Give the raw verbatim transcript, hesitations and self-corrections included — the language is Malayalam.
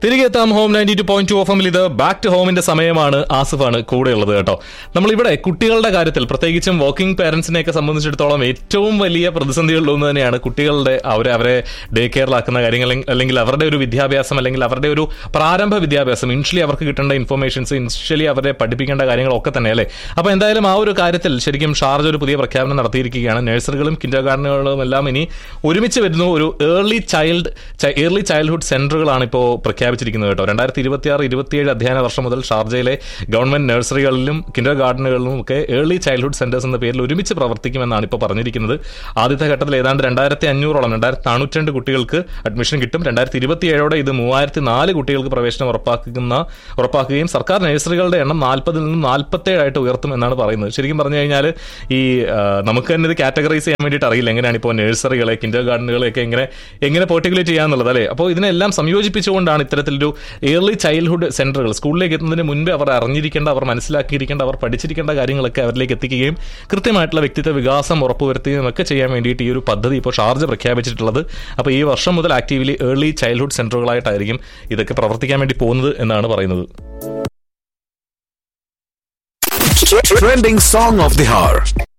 തിരികെ എത്താം home ninety two point two എഫിൽ. ഇത് ബാക്ക് ടു ഹോമിന്റെ സമയമാണ്. ആസിഫാണ് കൂടെയുള്ളത് കേട്ടോ. നമ്മളിവിടെ കുട്ടികളുടെ കാര്യത്തിൽ പ്രത്യേകിച്ചും വർക്കിംഗ് പേരൻസിനെയൊക്കെ സംബന്ധിച്ചിടത്തോളം ഏറ്റവും വലിയ പ്രതിസന്ധികളിലൊന്ന് തന്നെയാണ് കുട്ടികളുടെ അവരെ അവരെ ഡേ കെയറിലാക്കുന്ന കാര്യങ്ങൾ, അല്ലെങ്കിൽ അവരുടെ ഒരു വിദ്യാഭ്യാസം, അല്ലെങ്കിൽ അവരുടെ ഒരു പ്രാരംഭ വിദ്യാഭ്യാസം, ഇനിഷ്യലി അവർക്ക് കിട്ടേണ്ട ഇൻഫർമേഷൻസ്, ഇനിഷ്യലി അവരെ പഠിപ്പിക്കേണ്ട കാര്യങ്ങളൊക്കെ തന്നെ അല്ലേ. അപ്പോൾ എന്തായാലും ആ ഒരു കാര്യത്തിൽ ശരിക്കും ഷാർജ ഒരു പുതിയ പ്രഖ്യാപനം നടത്തിയിരിക്കുകയാണ്. നഴ്സറികളും കിൻഡർ ഗാർഡനുകളും എല്ലാം ഇനി ഒരുമിച്ച് വരുന്നു. ഒരു ഏർലി ചൈൽഡ് ഏർലി ചൈൽഡ്ഹുഡ് സെന്ററുകളാണ് ഇപ്പോൾ പ്രഖ്യാപിച്ചിരിക്കുന്നത് കേട്ടോ. രണ്ടായിരത്തി ഇരുപത്തി ആറ് ഇരുപത്തിയേഴ് അധ്യയന വർഷം മുതൽ ഷാർജയിലെ ഗവൺമെന്റ് നഴ്സറികളിലും കിൻഡർ ഗാർഡനുകളിലും ഒക്കെ ഏർലി ചൈൽഡ്ഹുഡ് സെന്റേഴ്സ് എന്ന പേരിൽ ഒരുമിച്ച് പ്രവർത്തിക്കുമെന്നാണ് ഇപ്പോൾ പറഞ്ഞിരിക്കുന്നത്. ആദ്യത്തെ ഘട്ടത്തിൽ ഏതാണ്ട് രണ്ടായിരത്തി അഞ്ഞൂറോളം രണ്ടായിരത്തി നാനൂറ്റി രണ്ട് കുട്ടികൾക്ക് അഡ്മിഷൻ കിട്ടും. രണ്ടായിരത്തി ഇരുപത്തിയേഴോടെ ഇത് മൂവായിരത്തി നാല് കുട്ടികൾക്ക് പ്രവേശനം ഉറപ്പാക്കുന്ന ഉറപ്പാക്കുകയും സർക്കാർ നഴ്സറികളുടെ എണ്ണം നാൽപ്പതിൽ നിന്നും നാൽപ്പത്തേഴായിട്ട് ഉയർത്തും എന്നാണ് പറയുന്നത്. ശരിക്കും പറഞ്ഞു കഴിഞ്ഞാൽ ഈ നമുക്ക് തന്നെ ഇത് കാറ്റഗറൈസ് ചെയ്യാൻ വേണ്ടിയിട്ട് അറിയില്ല എങ്ങനെയാണ് ഇപ്പോൾ നഴ്സറികളെ കിൻഡർ ഗാർഡനുകളെയൊക്കെ എങ്ങനെ എങ്ങനെ പോർട്ടിക്കുലേറ്റ് ചെയ്യാന്നുള്ളത് അല്ലേ. അപ്പോൾ ഇതിനെല്ലാം സംയോജിപ്പിച്ചുകൊണ്ടാണ് ഇത്തരത്തിലൊരു ഏർലി ചൈൽഡ്ഹുഡ് സെന്ററുകൾ സ്കൂളിലേക്ക് എത്തുന്നതിന് മുൻപേ അവർ അറിഞ്ഞിരിക്കേണ്ട, അവർ മനസ്സിലാക്കിയിരിക്കേണ്ട, അവർ പഠിച്ചിരിക്കേണ്ട കാര്യങ്ങളൊക്കെ അവരിലേക്ക് എത്തിക്കുകയും കൃത്യമായിട്ടുള്ള വ്യക്തിത്വ വികാസം ഉറപ്പുവരുത്തുകയും ഒക്കെ ചെയ്യാൻ വേണ്ടിയിട്ട് ഈ ഒരു പദ്ധതി ഇപ്പോൾ ഷാർജ പ്രഖ്യാപിച്ചിട്ടുള്ളത്. അപ്പോൾ ഈ വർഷം മുതൽ ആക്റ്റീവ്ലി ഏർലി ചൈൽഡ്ഹുഡ് സെന്ററുകളായിട്ടായിരിക്കും ഇതൊക്കെ പ്രവർത്തിക്കാൻ വേണ്ടി പോകുന്നത് എന്നാണ് പറയുന്നത്. Trending song of the hour.